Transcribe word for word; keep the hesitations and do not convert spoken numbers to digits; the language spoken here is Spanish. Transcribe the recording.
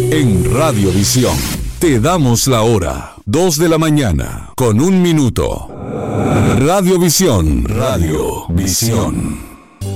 En Radiovisión te damos la hora, dos de la mañana, con un minuto. Radiovisión, Radiovisión.